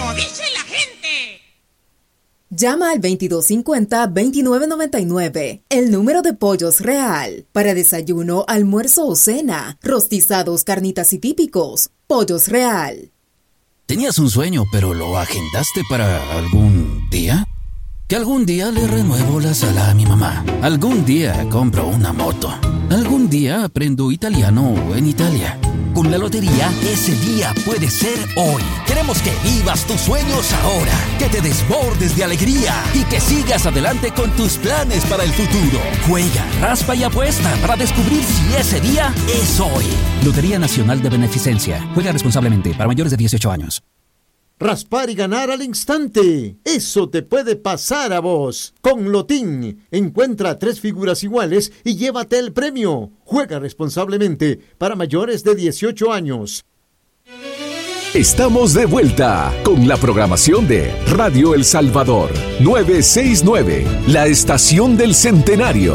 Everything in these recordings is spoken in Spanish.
como dice la gente. Llama al 2250-2999, el número de Pollos Real. Para desayuno, almuerzo o cena, rostizados, carnitas y típicos. Pollos Real. ¿Tenías un sueño, pero lo agendaste para algún día? Que algún día le renuevo la sala a mi mamá. Algún día compro una moto. Algún día aprendo italiano en Italia. Con la lotería, ese día puede ser hoy. Queremos que vivas tus sueños ahora, que te desbordes de alegría y que sigas adelante con tus planes para el futuro. Juega, raspa y apuesta para descubrir si ese día es hoy. Lotería Nacional de Beneficencia. Juega responsablemente para mayores de 18 años. Raspar y ganar al instante. Eso te puede pasar a vos. Con Lotín, encuentra 3 figuras iguales y llévate el premio. Juega responsablemente para mayores de 18 años. Estamos de vuelta con la programación de Radio El Salvador 969, la estación del centenario.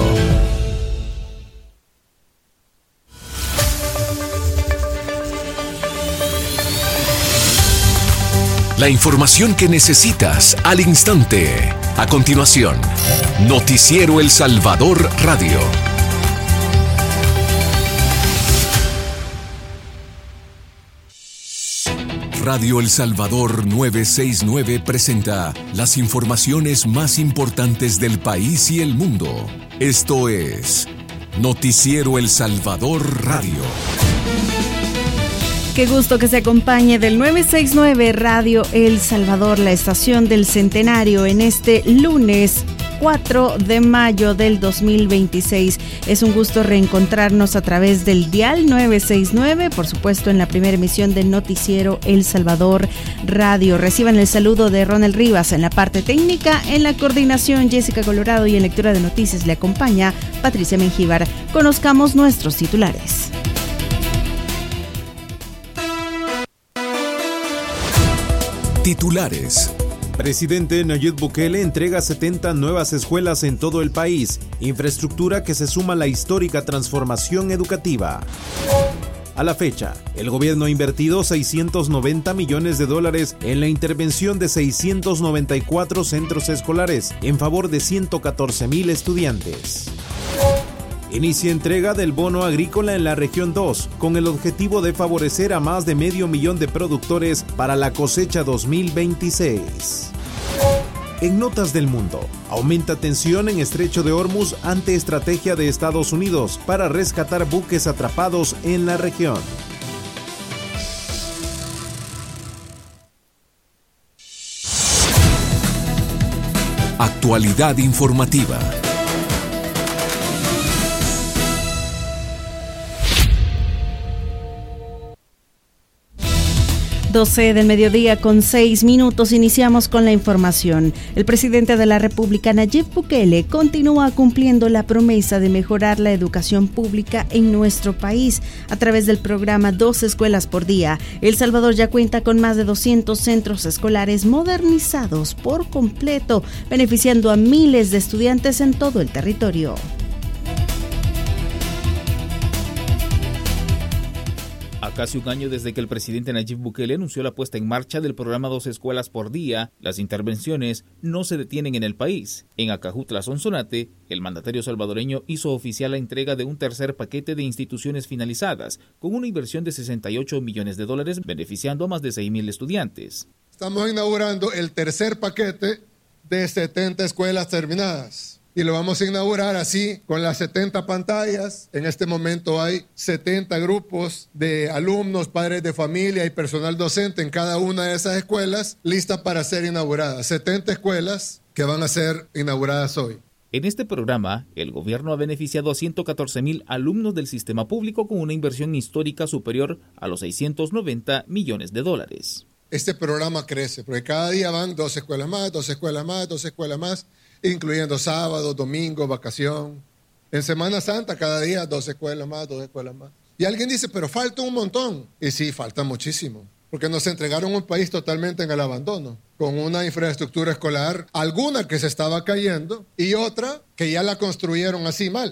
La información que necesitas al instante. A continuación, Noticiero El Salvador Radio. Radio El Salvador 969 presenta las informaciones más importantes del país y el mundo. Esto es Noticiero El Salvador Radio. Qué gusto que se acompañe del 969 Radio El Salvador, la estación del centenario, en este lunes 4 de mayo del 2026. Es un gusto reencontrarnos a través del dial 969, por supuesto en la primera emisión del Noticiero El Salvador Radio. Reciban el saludo de Ronald Rivas en la parte técnica, en la coordinación Jessica Colorado y en lectura de noticias le acompaña Patricia Mengíbar. Conozcamos nuestros titulares. Titulares. Presidente Nayib Bukele entrega 70 nuevas escuelas en todo el país, infraestructura que se suma a la histórica transformación educativa. A la fecha, el gobierno ha invertido $690 millones en la intervención de 694 centros escolares en favor de 114,000 estudiantes. Inicia entrega del bono agrícola en la región 2, con el objetivo de favorecer a más de 500,000 de productores para la cosecha 2026. En notas del mundo, aumenta tensión en Estrecho de Hormuz ante estrategia de Estados Unidos para rescatar buques atrapados en la región. Actualidad informativa. 12 del mediodía con 6 minutos, iniciamos con la información. El presidente de la República, Nayib Bukele, continúa cumpliendo la promesa de mejorar la educación pública en nuestro país a través del programa 2 escuelas por día. El Salvador ya cuenta con más de 200 centros escolares modernizados por completo, beneficiando a miles de estudiantes en todo el territorio. A casi un año desde que el presidente Nayib Bukele anunció la puesta en marcha del programa 2 escuelas por día, las intervenciones no se detienen en el país. En Acajutla, Sonsonate, el mandatario salvadoreño hizo oficial la entrega de un tercer paquete de instituciones finalizadas, con una inversión de $68 millones, beneficiando a más de 6,000 estudiantes. Estamos inaugurando el tercer paquete de 70 escuelas terminadas. Y lo vamos a inaugurar así, con las 70 pantallas. En este momento hay 70 grupos de alumnos, padres de familia y personal docente en cada una de esas escuelas, listas para ser inauguradas. 70 escuelas que van a ser inauguradas hoy. En este programa, el gobierno ha beneficiado a 114,000 alumnos del sistema público con una inversión histórica superior a los $690 millones. Este programa crece, porque cada día van 2 escuelas más, 2 escuelas más, 2 escuelas más, incluyendo sábado, domingo, vacación. En Semana Santa, cada día 2 escuelas más, 2 escuelas más. Y alguien dice, pero falta un montón. Y sí, falta muchísimo, porque nos entregaron un país totalmente en el abandono, con una infraestructura escolar, alguna que se estaba cayendo y otra que ya la construyeron así mal.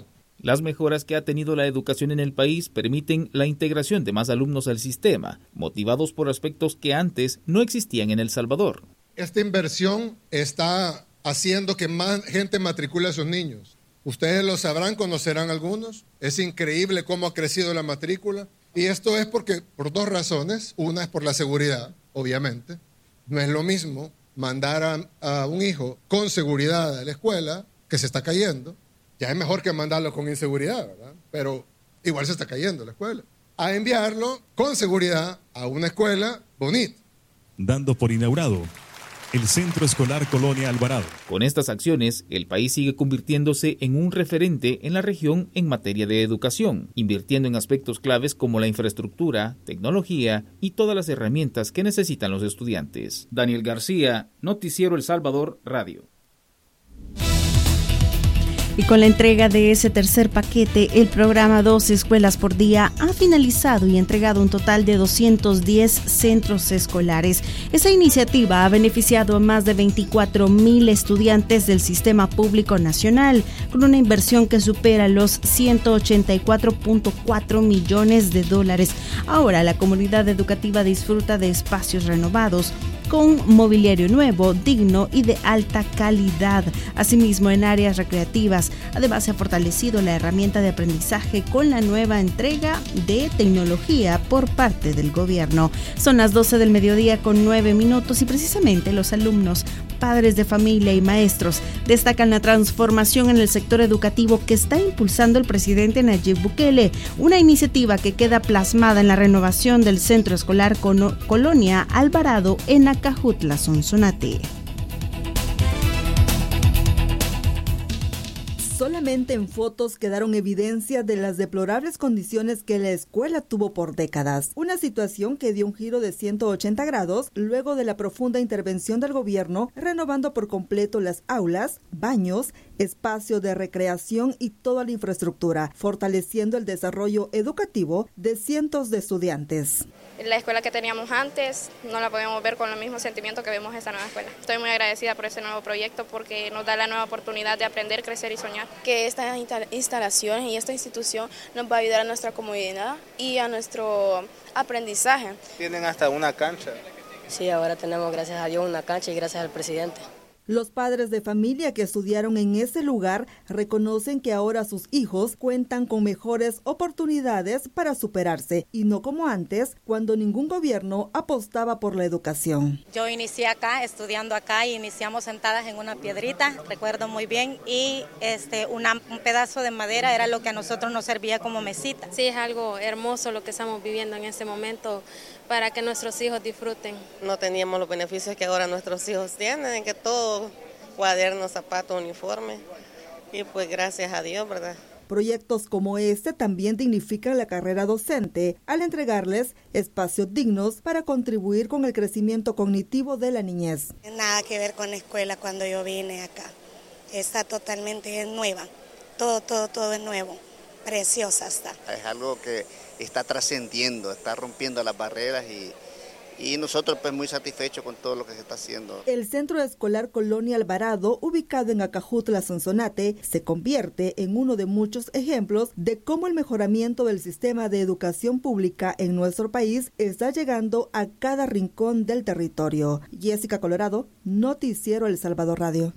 Las mejoras que ha tenido la educación en el país permiten la integración de más alumnos al sistema, motivados por aspectos que antes no existían en El Salvador. Esta inversión está haciendo que más gente matricule a sus niños. Ustedes lo sabrán, conocerán algunos. Es increíble cómo ha crecido la matrícula. Y esto es por dos razones. Una es por la seguridad, obviamente. No es lo mismo mandar a un hijo con seguridad a la escuela que se está cayendo. Ya es mejor que mandarlo con inseguridad, ¿verdad? Pero igual se está cayendo la escuela. A enviarlo con seguridad a una escuela bonita. Dando por inaugurado el Centro Escolar Colonia Alvarado. Con estas acciones, el país sigue convirtiéndose en un referente en la región en materia de educación, invirtiendo en aspectos claves como la infraestructura, tecnología y todas las herramientas que necesitan los estudiantes. Daniel García, Noticiero El Salvador Radio. Y con la entrega de ese tercer paquete, el programa 2 Escuelas por Día ha finalizado y entregado un total de 210 centros escolares. Esa iniciativa ha beneficiado a más de 24,000 estudiantes del sistema público nacional, con una inversión que supera los 184.4 millones de dólares. Ahora la comunidad educativa disfruta de espacios renovados, con mobiliario nuevo, digno y de alta calidad. Asimismo, en áreas recreativas, además se ha fortalecido la herramienta de aprendizaje con la nueva entrega de tecnología por parte del gobierno. Son las 12 del mediodía con 9 minutos y precisamente los alumnos, padres de familia y maestros destacan la transformación en el sector educativo que está impulsando el presidente Nayib Bukele, una iniciativa que queda plasmada en la renovación del Centro Escolar Colonia Alvarado en Acajutla, Sonsonate. Solamente en fotos quedaron evidencia de las deplorables condiciones que la escuela tuvo por décadas. Una situación que dio un giro de 180 grados luego de la profunda intervención del gobierno, renovando por completo las aulas, baños, espacio de recreación y toda la infraestructura, fortaleciendo el desarrollo educativo de cientos de estudiantes. La escuela que teníamos antes no la podemos ver con el mismo sentimiento que vemos esta nueva escuela. Estoy muy agradecida por este nuevo proyecto porque nos da la nueva oportunidad de aprender, crecer y soñar. Que esta instalación y esta institución nos va a ayudar a nuestra comunidad y a nuestro aprendizaje. Tienen hasta una cancha. Sí, ahora tenemos, gracias a Dios, una cancha y gracias al presidente. Los padres de familia que estudiaron en ese lugar reconocen que ahora sus hijos cuentan con mejores oportunidades para superarse y no como antes, cuando ningún gobierno apostaba por la educación. Yo inicié acá, estudiando acá, y iniciamos sentadas en una piedrita, recuerdo muy bien, y un pedazo de madera era lo que a nosotros nos servía como mesita. Sí, es algo hermoso lo que estamos viviendo en este momento para que nuestros hijos disfruten. No teníamos los beneficios que ahora nuestros hijos tienen, que todo, cuadernos, zapatos, uniformes, y pues gracias a Dios, ¿verdad? Proyectos como este también dignifican la carrera docente al entregarles espacios dignos para contribuir con el crecimiento cognitivo de la niñez. Nada que ver con la escuela cuando yo vine acá. Está totalmente nueva, todo es nuevo, preciosa está. Es algo que está trascendiendo, está rompiendo las barreras y nosotros pues muy satisfechos con todo lo que se está haciendo. El Centro Escolar Colonia Alvarado, ubicado en Acajutla, Sonsonate, se convierte en uno de muchos ejemplos de cómo el mejoramiento del sistema de educación pública en nuestro país está llegando a cada rincón del territorio. Jessica Colorado, Noticiero El Salvador Radio.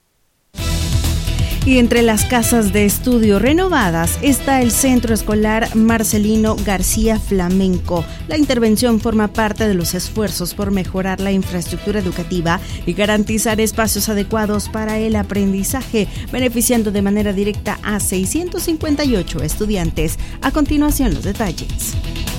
Y entre las casas de estudio renovadas está el Centro Escolar Marcelino García Flamenco. La intervención forma parte de los esfuerzos por mejorar la infraestructura educativa y garantizar espacios adecuados para el aprendizaje, beneficiando de manera directa a 658 estudiantes. A continuación, los detalles.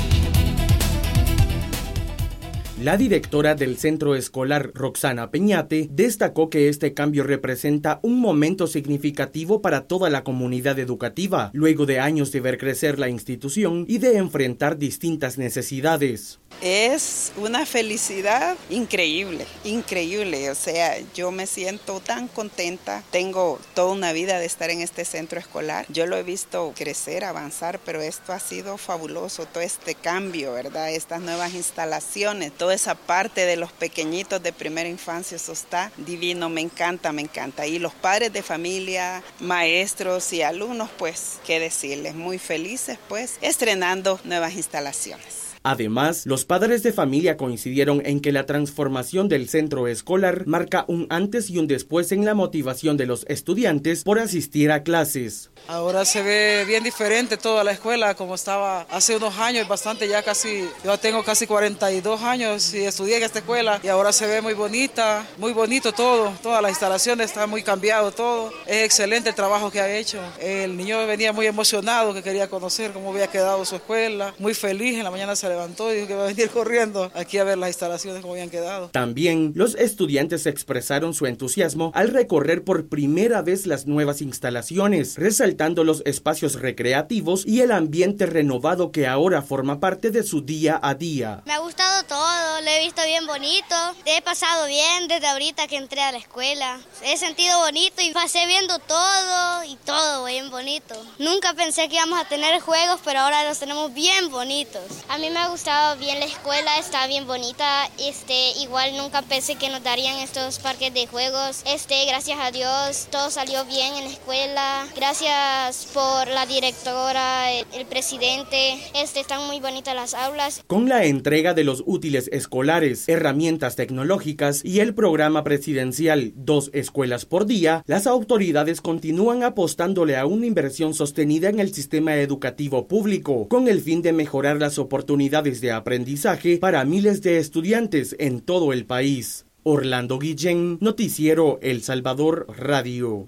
La directora del centro escolar, Roxana Peñate, destacó que este cambio representa un momento significativo para toda la comunidad educativa, luego de años de ver crecer la institución y de enfrentar distintas necesidades. Es una felicidad increíble, increíble. O sea, yo me siento tan contenta. Tengo toda una vida de estar en este centro escolar. Yo lo he visto crecer, avanzar, pero esto ha sido fabuloso. Todo este cambio, ¿verdad? Estas nuevas instalaciones, toda esa parte de los pequeñitos de primera infancia, eso está divino. Me encanta, me encanta. Y los padres de familia, maestros y alumnos, pues, qué decirles, muy felices, pues, estrenando nuevas instalaciones. Además, los padres de familia coincidieron en que la transformación del centro escolar marca un antes y un después en la motivación de los estudiantes por asistir a clases. Ahora se ve bien diferente toda la escuela como estaba hace unos años, bastante ya casi, yo tengo casi 42 años y estudié en esta escuela y ahora se ve muy bonita, muy bonito todo, todas las instalaciones está muy cambiado todo, es excelente el trabajo que ha hecho. El niño venía muy emocionado que quería conocer cómo había quedado su escuela, muy feliz, en la mañana se levantó y dijo que va a venir corriendo aquí a ver las instalaciones cómo habían quedado. También los estudiantes expresaron su entusiasmo al recorrer por primera vez las nuevas instalaciones, resaltando los espacios recreativos y el ambiente renovado que ahora forma parte de su día a día. Me ha gustado todo, lo he visto bien bonito, he pasado bien desde ahorita que entré a la escuela, he sentido bonito y pasé viendo todo y todo bien bonito. Nunca pensé que íbamos a tener juegos, pero ahora los tenemos bien bonitos. A mí me ha gustado bien la escuela, está bien bonita, igual nunca pensé que nos darían estos parques de juegos, gracias a Dios todo salió bien en la escuela, gracias por la directora, el presidente, están muy bonitas las aulas. Con la entrega de los útiles escolares, herramientas tecnológicas y el programa presidencial 2 escuelas por día, las autoridades continúan apostándole a una inversión sostenida en el sistema educativo público, con el fin de mejorar las oportunidades de aprendizaje para miles de estudiantes en todo el país. Orlando Guillén, Noticiero El Salvador Radio.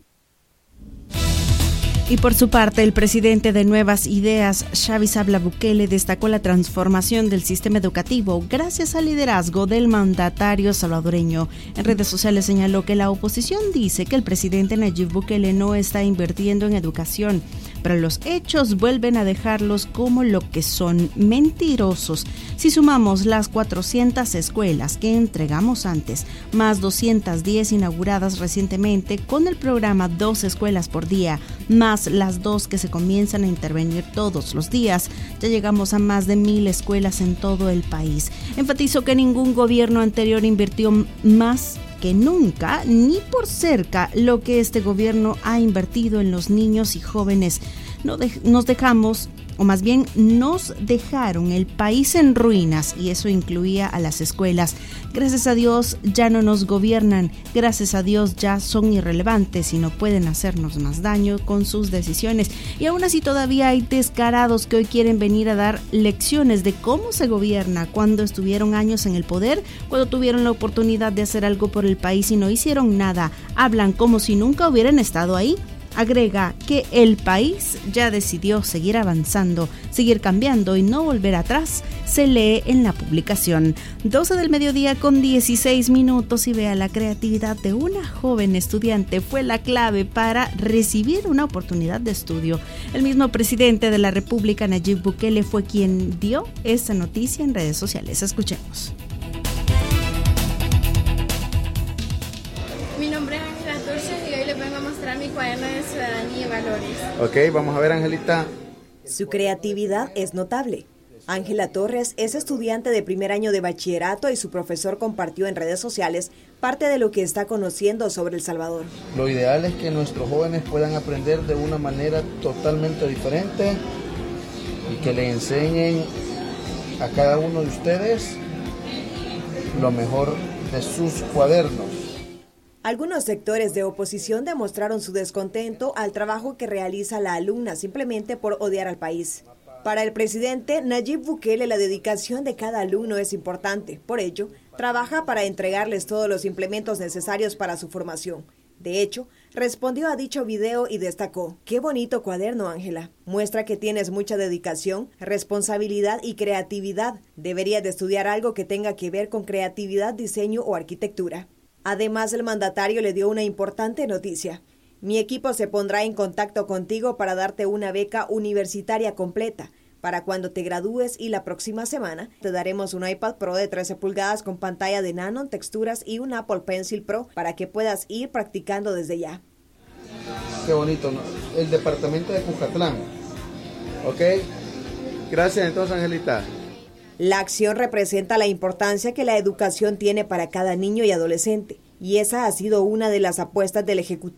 Y por su parte, el presidente de Nuevas Ideas, Xavier Sabla Bukele, destacó la transformación del sistema educativo gracias al liderazgo del mandatario salvadoreño. En redes sociales señaló que la oposición dice que el presidente Nayib Bukele no está invirtiendo en educación, pero los hechos vuelven a dejarlos como lo que son, mentirosos. Si sumamos las 400 escuelas que entregamos antes, más 210 inauguradas recientemente con el programa 2 escuelas por día, más las 2 que se comienzan a intervenir todos los días, ya llegamos a más de 1,000 escuelas en todo el país. Enfatizó que ningún gobierno anterior invirtió más que nunca, ni por cerca, lo que este gobierno ha invertido en los niños y jóvenes. Nos dejaron el país en ruinas y eso incluía a las escuelas. Gracias a Dios ya no nos gobiernan, gracias a Dios ya son irrelevantes y no pueden hacernos más daño con sus decisiones. Y aún así todavía hay descarados que hoy quieren venir a dar lecciones de cómo se gobierna cuando estuvieron años en el poder, cuando tuvieron la oportunidad de hacer algo por el país y no hicieron nada. Hablan como si nunca hubieran estado ahí. Agrega que el país ya decidió seguir avanzando, seguir cambiando y no volver atrás. Se lee en la publicación. 12 del mediodía con 16 minutos y vea, la creatividad de una joven estudiante fue la clave para recibir una oportunidad de estudio. El mismo presidente de la República, Nayib Bukele, fue quien dio esta noticia en redes sociales. Escuchemos. Mi nombre es Ángela Torres y hoy les vengo a mostrar mi cuaderno de ciudadanía y valores. Ok, vamos a ver, Angelita. Su creatividad es notable. Ángela Torres es estudiante de primer año de bachillerato y su profesor compartió en redes sociales parte de lo que está conociendo sobre El Salvador. Lo ideal es que nuestros jóvenes puedan aprender de una manera totalmente diferente y que le enseñen a cada uno de ustedes lo mejor de sus cuadernos. Algunos sectores de oposición demostraron su descontento al trabajo que realiza la alumna simplemente por odiar al país. Para el presidente Nayib Bukele, la dedicación de cada alumno es importante. Por ello, trabaja para entregarles todos los implementos necesarios para su formación. De hecho, respondió a dicho video y destacó: "Qué bonito cuaderno, Ángela. Muestra que tienes mucha dedicación, responsabilidad y creatividad. Deberías de estudiar algo que tenga que ver con creatividad, diseño o arquitectura". Además, el mandatario le dio una importante noticia. "Mi equipo se pondrá en contacto contigo para darte una beca universitaria completa. para cuando te gradúes, y la próxima semana te daremos un iPad Pro de 13 pulgadas con pantalla de nano, texturas y un Apple Pencil Pro para que puedas ir practicando desde ya. Qué bonito, ¿no? El departamento de Cucatlán. Ok, gracias entonces, Angelita. La acción representa la importancia que la educación tiene para cada niño y adolescente, y esa ha sido una de las apuestas del Ejecutivo